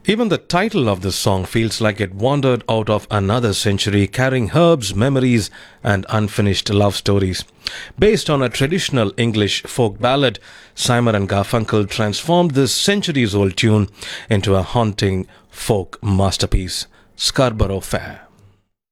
Even the title of this song feels like it wandered out of another century, carrying herbs, memories, and unfinished love stories. Based on a traditional English folk ballad, Simon and Garfunkel transformed this centuries old tune into a haunting folk masterpiece, Scarborough Fair.